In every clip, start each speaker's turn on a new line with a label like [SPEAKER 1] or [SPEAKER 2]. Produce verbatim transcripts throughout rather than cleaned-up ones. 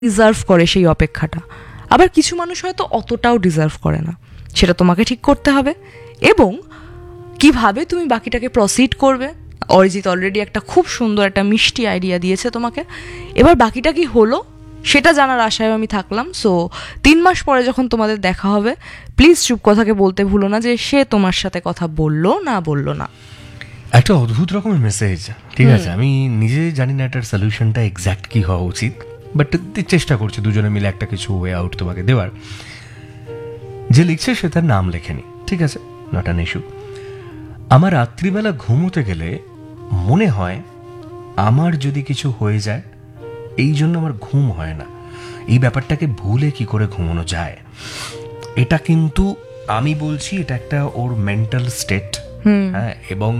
[SPEAKER 1] Deserve করে সেই অপেক্ষাটা, আবার কিছু মানুষ হয়তো অতটাও ডিজার্ভ করে না। সেটা তোমাকে ঠিক করতে হবে। এবং কিভাবে তুমি বাকিটাকে প্রসিড করবে, অরিজিৎ অলরেডি একটা খুব সুন্দর একটা মিষ্টি আইডিয়া দিয়েছে তোমাকে। এবার বাকিটা কি হলো সেটা জানার আশায় আমি থাকলাম। সো তিন মাস পরে যখন তোমাদের দেখা হবে, প্লিজ চুপ কথাকে বলতে ভুলো না যে সে তোমার সাথে কথা বললো না বললো না।
[SPEAKER 2] একটা অদ্ভুত রকমের মেসেজ, ঠিক আছে? আমি নিজে জানি না এটার সলিউশনটা এক্স্যাক্ট কি হওয়া উচিত, বাট চেষ্টা করছি দুজনে মিলে একটা কিছু ওয়ে আউট তোমাকে দেওয়ার। যে লিখছে সে তার নাম লেখেনি, ঠিক আছে, নট অ্যান ইস্যু। আমার রাত্রিবেলা ঘুমোতে গেলে মনে হয় আমার যদি কিছু হয়ে যায়, এই জন্য আমার ঘুম হয় না। এই ব্যাপারটাকে ভুলে কি করে ঘুমানো যায়, এটা কিন্তু আমি বলছি এটা একটা ওর মেন্টাল স্টেট। হ্যাঁ, এবং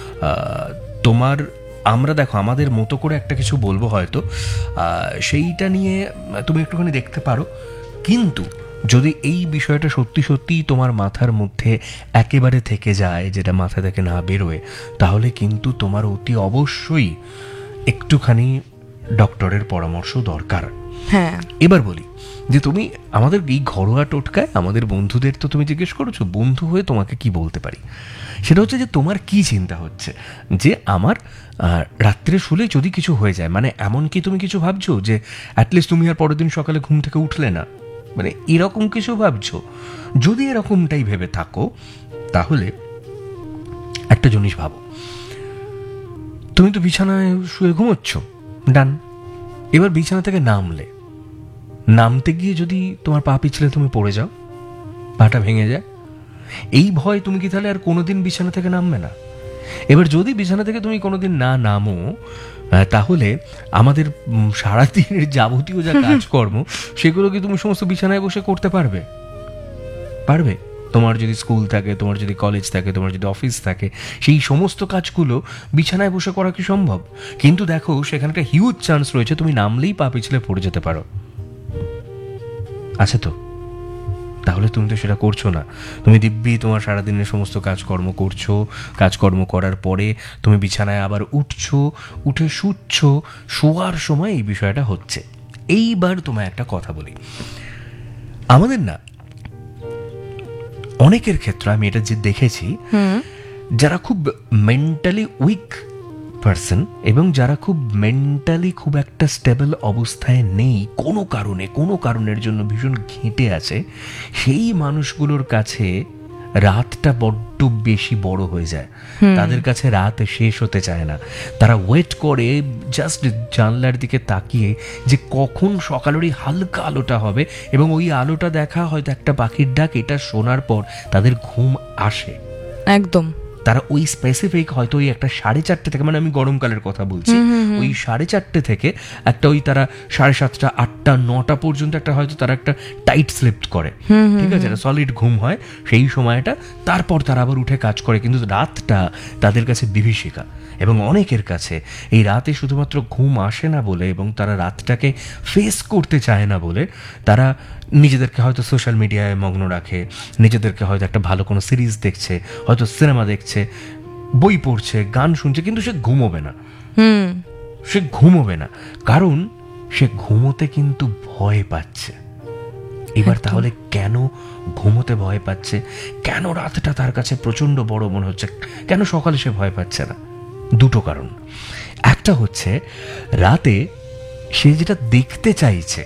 [SPEAKER 2] তোমার আমরা দেখো আমাদের মতো করে একটা কিছু বলবো হয়তো, সেইটা নিয়ে তুমি একটুখানি দেখতে পারো। কিন্তু যদি এই বিষয়টা সত্যি সত্যি তোমার মাথার মধ্যে একেবারে থেকে যায়, যেটা মাথা থেকে না বেরোয়, তাহলে কিন্তু তোমার অতি অবশ্যই একটুখানি ডক্টরের পরামর্শ দরকার।
[SPEAKER 1] হ্যাঁ,
[SPEAKER 2] এবার বলি যে তুমি আমাদের এই ঘরোয়া টোটকায় আমাদের বন্ধুদের তো তুমি জিজ্ঞেস করেছো, বন্ধু হয়ে তোমাকে কি বলতে পারি, সেটা হচ্ছে যে তোমার কি চিন্তা হচ্ছে যে আমার রাত্রে শুলে যদি কিছু হয়ে যায়, মানে এমন কি তুমি কিছু ভাবছো যে অ্যাটলিস্ট তুমি আর পরের দিন সকালে ঘুম থেকে উঠলে না, মানে এরকম কিছু ভাবছো? যদি এরকমটাই ভেবে থাকো তাহলে একটা জিনিস ভাবো, তুমি তো বিছানায় শুয়ে ঘুমোচ্ছ, ডান। এবার বিছানা থেকে নামলে, নামতে গিয়ে যদি তোমার পা পিছলে তুমি পড়ে যাও, পাটা ভেঙে যায়, এই ভয় তুমি কি তাহলে আর কোনোদিন বিছানা থেকে নামবে না? এবার যদি বিছানা থেকে তুমি কোনোদিন না নামো, তাহলে আমাদের সারাদিনের যাবতীয় যা কাজকর্ম সেগুলো কি তুমি সমস্ত বিছানায় বসে করতে পারবে? পারবে? তোমার যদি স্কুল থাকে, তোমার যদি কলেজ থাকে, তোমার যদি অফিস থাকে, সেই সমস্ত কাজগুলো বিছানায় বসে করা কি সম্ভব? কিন্তু দেখো সেখানে একটা হিউজ চান্স রয়েছে তুমি নামলেই পা পিছলে পড়ে যেতে পারো, আছে তো? তাহলে তুমি তো সেটা করছো না। তুমি দিব্যি তোমার সারাদিনের সমস্ত কাজকর্ম করছো, কাজকর্ম করার পরে তুমি বিছানায় আবার উঠছো, উঠে শুচ্ছ, শোয়ার সময় এই বিষয়টা হচ্ছে। এইবার তোমায় একটা কথা বলি, আমাদের না অনেকের ক্ষেত্রে আমি এটা যে দেখেছি, যারা খুব মেন্টালি উইক পারসন এবং যারা খুব মেন্টালি খুব একটা স্টেবল অবস্থায় নেই, কোনো কারণে কোনো কারণের জন্য ভীষণ ঘেঁটে আছে, সেই মানুষগুলোর কাছে রাতটা বড্ড বেশি বড় হয়ে যায়। তাদের কাছে রাত শেষ হতে চায় না। তারা ওয়েট করে জাস্ট জানলার দিকে তাকিয়ে যে কখন সকালের ওই হালকা আলোটা হবে, এবং ওই আলোটা দেখা, হয়তো একটা পাখির ডাক, এটা শোনার পর তাদের ঘুম আসে
[SPEAKER 1] একদম।
[SPEAKER 2] তারা ওই স্পেসিফিক হয়তো ওই একটা সাড়ে চারটে থেকে, মানে আমি গরমকালের কথা বলছি, ওই সাড়ে চারটে থেকে একটা ওই তারা সাড়ে সাতটা আটটা নটা পর্যন্ত একটা হয়তো তারা একটা টাইট স্লিপ করে, ঠিক আছে, একটা সলিড ঘুম হয় সেই সময়টা। তারপর তারা আবার উঠে কাজ করে, কিন্তু রাতটা তাদের কাছে বিভীষিকা। এবং অনেকের কাছে এই রাতে শুধুমাত্র ঘুম আসে না বলে, এবং তারা রাতটাকে ফেস করতে চায় না বলে, তারা নিজেদেরকে হয়তো সোশ্যাল মিডিয়ায় মগ্ন রাখে, নিজেদেরকে হয়তো একটা ভালো কোনো সিরিজ দেখছে, হয়তো সিনেমা দেখছে, বই পড়ছে, গান শুনছে, কিন্তু সে ঘুমোবে না।
[SPEAKER 1] হুম
[SPEAKER 2] সে ঘুমোবে না কারণ সে ঘুমোতে কিন্তু ভয় পাচ্ছে। এবার তাহলে কেন ঘুমোতে ভয় পাচ্ছে? কেন রাতটা তার কাছে প্রচন্ড বড় মনে হচ্ছে? কেন সকালে সে ভয় পাচ্ছে না? দুটো কারণ। একটা হচ্ছে রাতে সে যেটা দেখতে চাইছে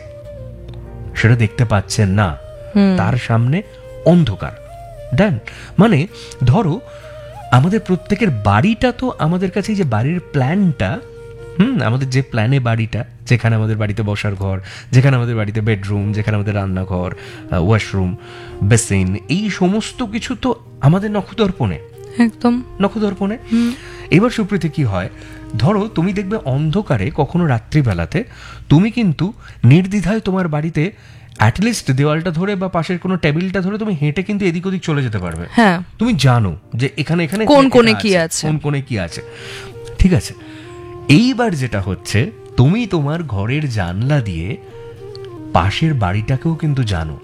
[SPEAKER 2] সেটা দেখতে পাচ্ছে না, তার সামনে অন্ধকার। ডান। মানে ধরো আমাদের প্রত্যেকের বাড়িটা তো আমাদের কাছে, যে বাড়ির প্ল্যানটা, হুম আমাদের যে প্ল্যানে বাড়িটা, যেখানে আমাদের বাড়িতে বসার ঘর, যেখানে আমাদের বাড়িতে বেডরুম, যেখানে আমাদের রান্নাঘর, ওয়াশরুম, বেসিন, এই সমস্ত কিছু তো আমাদের নখদর্পণে,
[SPEAKER 1] একদম
[SPEAKER 2] নখদর্পণে। এবার সুপ্রীতি কি হয়, ধরো তুমি দেখবে অন্ধকারে কখনো রাত্রিবেলাতে তুমি কিন্তু নির্দ্বিধায় তোমার বাড়িতে অ্যাটলিস্ট দেওয়ালটা ধরে বা পাশের কোনো টেবিলটা ধরে তুমি হেঁটে কিন্তু এদিক ওদিক চলে যেতে পারবে।
[SPEAKER 1] হ্যাঁ,
[SPEAKER 2] তুমি জানো যে এখানে এখানে
[SPEAKER 1] কোন কোণে কি আছে,
[SPEAKER 2] কোন কোণে কি আছে, ঠিক আছে। এইবার যেটা হচ্ছে, তুমি তোমার ঘরের জানলা দিয়ে পাশের বাড়িটাকেও কিন্তু জানো,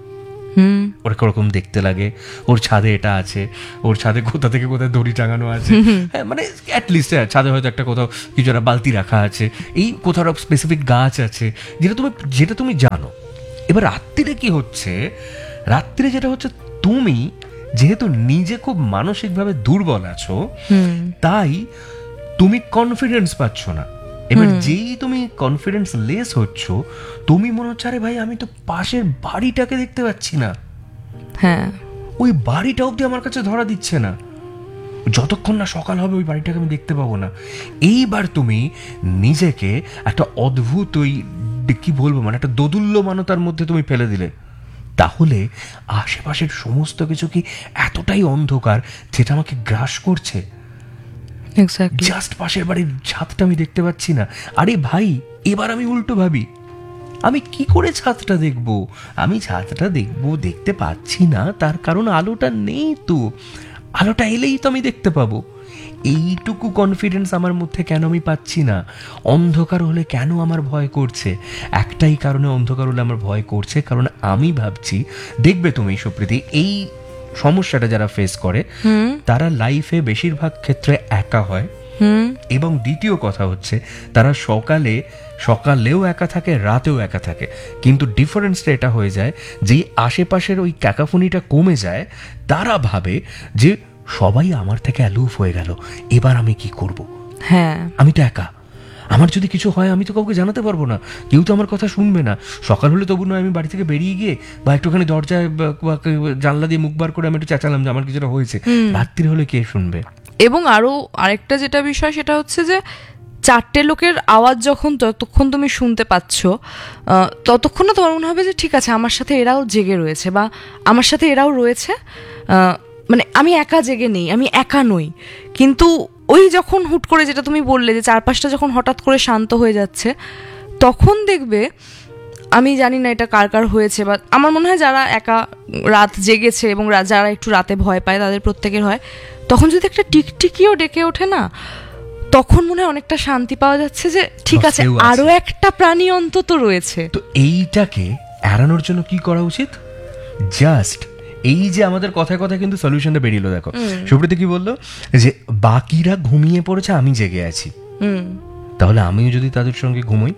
[SPEAKER 1] হুম
[SPEAKER 2] ওর ওরকম দেখতে লাগে, ওর ছাদে এটা আছে, ওর ছাদে কোথা থেকে কোথায় দড়ি টাঙানো আছে, হ্যাঁ মানে অ্যাটলিস্ট ছাদে হয়তো একটা কোথাও কিছু একটা বালতি রাখা আছে, এই কোথাও স্পেসিফিক গাছ আছে যেটা তুমি যেটা তুমি জানো। এবার রাত্রিরে কি হচ্ছে, রাত্রিরে যেটা হচ্ছে, তুমি যেহেতু নিজে খুব মানসিকভাবে দুর্বল আছো, তাই তুমি কনফিডেন্স পাচ্ছ না। এবার যেই তুমি কনফিডেন্স লেস হচ্ছ, তুমি মনে হচ্ছে আরে ভাই আমি তো পাশের বাড়িটাকে দেখতে পাচ্ছি না,
[SPEAKER 1] হ্যাঁ
[SPEAKER 2] ওই বাড়িটা অব্দি আমার কাছে ধরা দিচ্ছে না, যতক্ষণ না সকাল হবে ওই বাড়িটাকে আমি দেখতে পাবো না। এইবার তুমি নিজেকে একটা অদ্ভুত ওই কি বলবো মানে একটা দোদুল্যমানতার মধ্যে তুমি ফেলে দিলে। তাহলে আশেপাশের সমস্ত কিছু কি এতটাই অন্ধকার যেটা আমাকে গ্রাস করছে?
[SPEAKER 1] এক্স্যাক্টলি।
[SPEAKER 2] জাস্ট পাশের বাড়ির ছাদটা আমি দেখতে পাচ্ছি না। আরে ভাই, এবার আমি উল্টো ভাবি, আমি কি করে ছাদটা দেখবো? আমি ছাদটা দেখবো, দেখতে পাচ্ছি না তার কারণ আলোটা নেই তো, আলোটা এলেই তো আমি দেখতে পাবো। এইটুকু কনফিডেন্স আমার মধ্যে কেন আমি পাচ্ছি না? অন্ধকার হলে কেন আমার ভয় করছে? একটাই কারণে অন্ধকার হলে আমার ভয় করছে, কারণ আমি ভাবছি, দেখবে তুমি সুপ্রীতি, এই সমস্যাটা যারা ফেস করে তারা লাইফে বেশিরভাগ ক্ষেত্রে একা হয়, এবং দ্বিতীয় কথা হচ্ছে তারা সকালে সকালেও একা থাকে, রাতেও একা থাকে। কিন্তু ডিফারেন্সটা এটা হয়ে যায় যে আশেপাশের ওই ক্যাকাফোনিটা কমে যায়, তারা ভাবে যে সবাই আমার থেকে অ্যালুফ হয়ে গেল, এবার আমি কি করব?
[SPEAKER 1] হ্যাঁ,
[SPEAKER 2] আমি তো একা, আমার যদি কিছু হয় আমি তো কাউকে জানাতে পারবো না, কেউ তো আমার কথা শুনবে না। সকাল হলে তবু নয় আমি বাড়ি থেকে বেরিয়ে গিয়ে বা একটুখানি দরজায় বা জানলা দিয়ে মুখ বার করে আমি একটু চেঁচালাম যে আমার কিছুটা হয়েছে, রাত্রি হলে কে শুনবে?
[SPEAKER 1] এবং আরো আরেকটা যেটা বিষয় সেটা হচ্ছে যে চারটে লোকের আওয়াজ যখন ততক্ষণ তুমি শুনতে পাচ্ছ, ততক্ষণ না তোমার মনে হবে যে ঠিক আছে আমার সাথে এরাও জেগে রয়েছে, বা আমার সাথে এরাও রয়েছে, মানে আমি একা জেগে নেই, আমি একা নই। কিন্তু ওই যখন হুট করে যেটা তুমি বললে যে চারপাশটা যখন হঠাৎ করে শান্ত হয়ে যাচ্ছে, তখন দেখবে, আমি জানি না এটা কার কার হয়েছে, বা আমার মনে হয় যারা একা রাত জেগেছে এবং যারা একটু রাতে ভয় পায় তাদের প্রত্যেকের হয়, তখন যদি একটা টিকটিকিও ডেকে ওঠে না, তখন মনে হয় অনেকটা শান্তি পাওয়া যাচ্ছে যে ঠিক আছে আরো একটা প্রাণী অন্তত রয়েছে।
[SPEAKER 2] তো এইটাকে এড়ানোর জন্য কি করা উচিত? জাস্ট এই যে আমাদের কথায় কথায় কিন্তু সলিউশনটা বেরিয়ে, দেখো সুপ্রীতি কি বললো যে বাকিরা ঘুমিয়ে পড়েছে, আমি জেগে আছি, তাহলে আমিও যদি তাদের সঙ্গে ঘুমোই,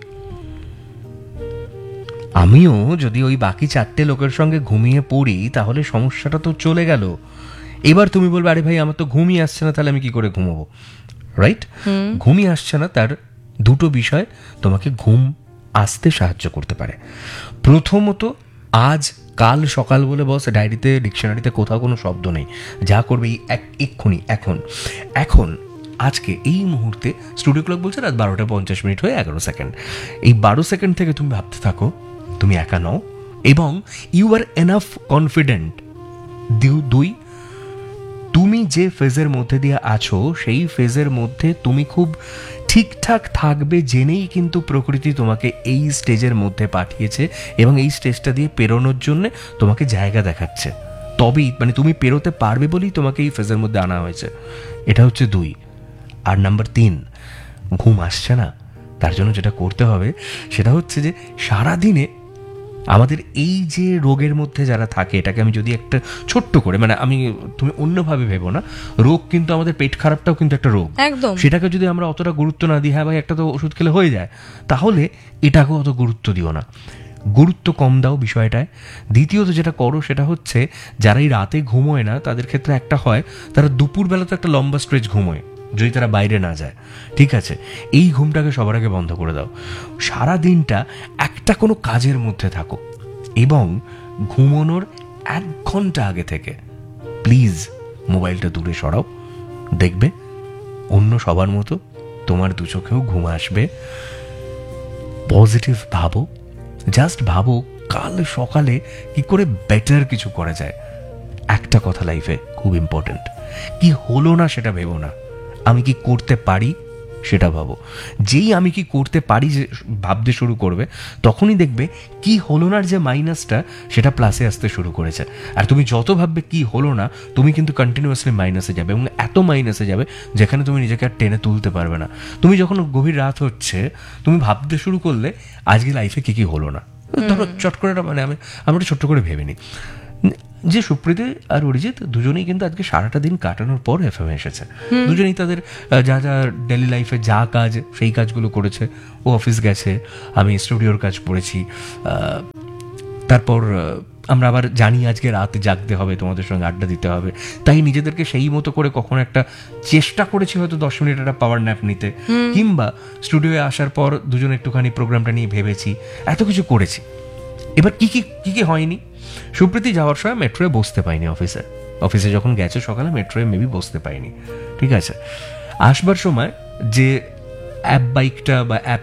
[SPEAKER 2] আমিও যদি ওই বাকি চারটে লোকের সঙ্গে ঘুমিয়ে পড়ি, তাহলে সমস্যাটা তো চলে গেল। এবার তুমি বলবে আরে ভাই আমার তো ঘুমই আসছে না, তাহলে আমি কি করে ঘুমাবো? রাইট? ঘুমই আসছে না, তার দুটো বিষয় তোমাকে ঘুম আসতে সাহায্য করতে পারে। প্রথমত, আজ কাল সকাল বলে বস ডায়েরিতে ডিকশনারিতে কোথাও কোনো শব্দ নেই, যা করবে এই এক এক্ষুনি এখন এখন আজকে এই মুহূর্তে স্টুডিও ক্লক বলছে রাত বারোটা পঞ্চাশ মিনিট হয়ে এগারো সেকেন্ড, এই বারো সেকেন্ড থেকে তুমি ভাবতে থাকো তুমি একা নও, এবং ইউ আর এনাফ কনফিডেন্ট। দুই, তুমি যে ফেজের মধ্যে দিয়ে আছো সেই ফেজের মধ্যে তুমি খুব ঠিকঠাক থাকবে জেনেই কিন্তু প্রকৃতি তোমাকে এই স্টেজের মধ্যে পাঠিয়েছে, এবং এই স্টেজটা দিয়ে পেরোনোর জন্য তোমাকে জায়গা দেখাচ্ছে, তবেই মানে তুমি পেরোতে পারবে বলেই তোমাকে এই ফেজের মধ্যে আনা হয়েছে। এটা হচ্ছে দুই। আর নাম্বার তিন, ঘুম আসছে না, তার জন্য যেটা করতে হবে সেটা হচ্ছে যে সারাদিনে আমাদের এই যে রোগের মধ্যে যারা থাকে, এটাকে আমি যদি একটা ছোট্ট করে, মানে আমি তুমি অন্যভাবে ভেবো না, রোগ কিন্তু আমাদের পেট খারাপটাও কিন্তু একটা রোগ,
[SPEAKER 1] একদম।
[SPEAKER 2] সেটাকে যদি আমরা অতটা গুরুত্ব না দিই, হ্যাঁ ভাই একটা তো ওষুধ খেলে হয়ে যায়, তাহলে এটাকেও অত গুরুত্ব দিও না, গুরুত্ব কম দাও বিষয়টায়। দ্বিতীয়ত যেটা করো সেটা হচ্ছে যারা এই রাতে ঘুমোয় না, তাদের ক্ষেত্রে একটা হয় তারা দুপুরবেলা তো একটা লম্বা স্ট্রেচ ঘুমোয় যদি তারা বাইরে না যায়, ঠিক আছে? এই ঘুমটাকে সবার আগে বন্ধ করে দাও। সারা দিনটা একটা কোনো কাজের মধ্যে থাকো, এবং ঘুমানোর এক ঘন্টা আগে থেকে প্লিজ মোবাইলটা দূরে সরাও। দেখবে অন্য সবার মতো তোমার দু চোখেও ঘুম আসবে। পজিটিভ ভাবো, জাস্ট ভাবো কাল সকালে কি করে বেটার কিছু করা যায়। একটা কথা লাইফে খুব ইম্পর্টেন্ট, কি হলো না সেটা ভেবো না, আমি কি করতে পারি সেটা ভাবো। যেই আমি কি করতে পারি যে ভাবতে শুরু করবে, তখনই দেখবে কি হলো না যে মাইনাসটা সেটা প্লাসে আসতে শুরু করেছে। আর তুমি যত ভাববে কি হলো না, তুমি কিন্তু কন্টিনিউয়াসলি মাইনাসে যাবে, এবং এত মাইনাসে যাবে যেখানে তুমি নিজেকে আর টেনে তুলতে পারবে না। তুমি যখন গভীর রাত হচ্ছে তুমি ভাবতে শুরু করলে আজকে লাইফে কি কি হলো না, ধরো চট করে, মানে আমি আমরা ছোট্ট করে ভেবে নিই, যে সুপ্রীতি আর অরিজিৎ দুজনেই কিন্তু আজকে সারাটা দিন কাটানোর পর এফএম এসেছে, দুজনেই তাদের আহ, যা যা ডেলি লাইফে যা কাজ সেই কাজগুলো করেছে। ও অফিস গেছে, আমি স্টুডিওর কাজ পড়েছি, আহ, তারপর আহ, আমরা আবার জানি আজকে রাতে জাগতে হবে, তোমাদের সঙ্গে আড্ডা দিতে হবে, তাই নিজেদেরকে সেই মতো করে কখনো একটা চেষ্টা করেছি হয়তো দশ মিনিট একটা পাওয়ার ন্যাপ নিতে, কিংবা স্টুডিওয়ে আসার পর দুজন একটুখানি প্রোগ্রামটা নিয়ে ভেবেছি, এত কিছু করেছি। এবার কি কি কি কি হয়নি, সুপ্রীতি যাওয়ার সময় মেট্রোয়ে বসতে পাইনি, অফিসে অফিসে যখন গেছে সকালে মেট্রোয়ে মেবি বসতে পাইনি, ঠিক আছে। আসবার সময় যে অ্যাপ বাইকটা বা অ্যাপ